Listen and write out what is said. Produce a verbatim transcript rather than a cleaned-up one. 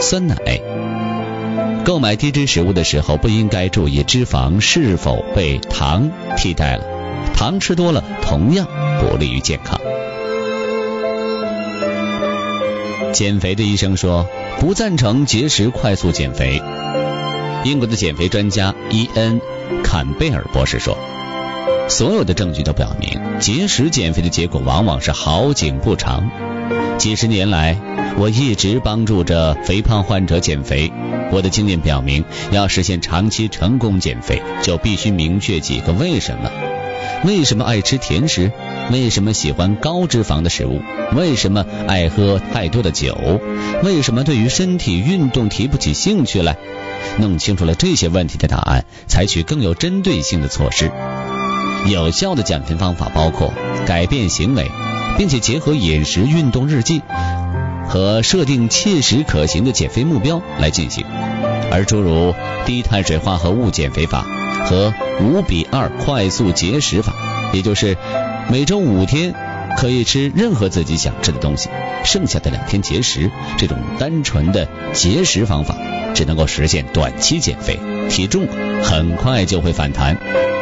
酸奶。购买低脂食物的时候，不应该注意脂肪是否被糖替代了，糖吃多了同样不利于健康。减肥的医生说，不赞成节食快速减肥。英国的减肥专家伊恩·坎贝尔博士说，所有的证据都表明，节食减肥的结果往往是好景不长。几十年来，我一直帮助着肥胖患者减肥。我的经验表明，要实现长期成功减肥，就必须明确几个为什么。为什么爱吃甜食？为什么喜欢高脂肪的食物？为什么爱喝太多的酒？为什么对于身体运动提不起兴趣来？弄清楚了这些问题的答案，采取更有针对性的措施。有效的减肥方法包括改变行为，并且结合饮食、运动日记和设定切实可行的减肥目标来进行。而诸如低碳水化合物减肥法和五比二快速节食法，也就是每周五天可以吃任何自己想吃的东西，剩下的两天节食，这种单纯的节食方法只能够实现短期减肥，体重很快就会反弹。